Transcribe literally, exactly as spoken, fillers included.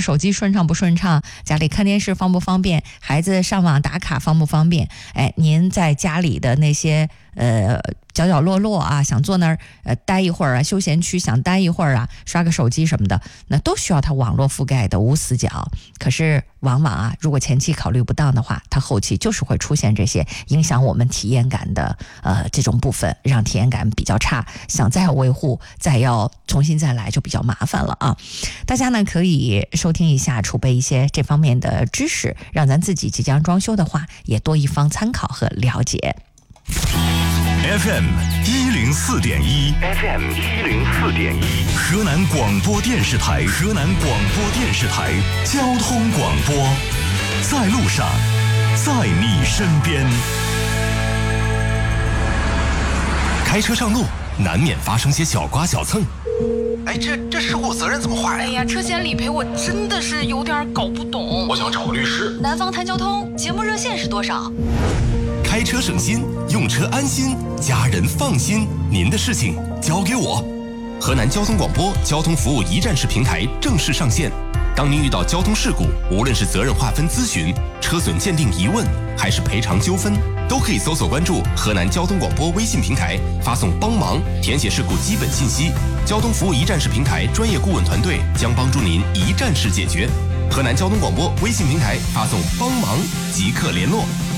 的手机顺畅不顺畅，家里看电视方不方便，孩子上网打卡方不方便，哎，您在家里的那些呃角角落落啊，想坐那儿呃待一会儿啊，休闲区想待一会儿啊，刷个手机什么的，那都需要它网络覆盖的无死角。可是往往啊，如果前期考虑不当的话，它后期就是会出现这些影响我们体验感的呃这种部分，让体验感比较差，想再维护再要重新再来就比较麻烦了啊。大家呢可以收听一下，储备一些这方面的知识，让咱自己即将装修的话也多一方参考和了解。 F M 一零四点一 ，F M 一零四点一，河南广播电视台，河南广播电视台交通广播，在路上，在你身边。开车上路，难免发生些小刮小蹭。 哎，这这事故责任怎么划呀？ 哎呀，车险理赔我真的是有点搞不懂。 我想找个律师。 南方谈交通节目热线是多少？ 开车省心，用车安心，家人放心，您的事情交给我。河南交通广播交通服务一站式平台正式上线。当您遇到交通事故，无论是责任划分咨询、车损鉴定疑问，还是赔偿纠纷，都可以搜索关注河南交通广播微信平台，发送帮忙，填写事故基本信息。交通服务一站式平台专业顾问团队将帮助您一站式解决。河南交通广播微信平台发送帮忙即刻联络。